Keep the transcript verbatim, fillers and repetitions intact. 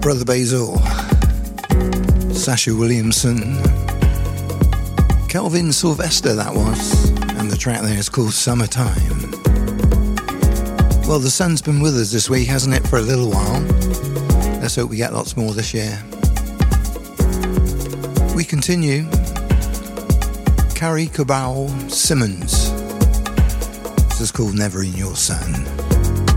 Brother Basil, Sasha Williamson, Kelvin Sylvester that was, and the track there is called Summertime. Well, the sun's been with us this week, hasn't it, for a little while. Let's hope we get lots more this year. We continue. Carrie Cabal Simmons. This is called Never in Your Sun.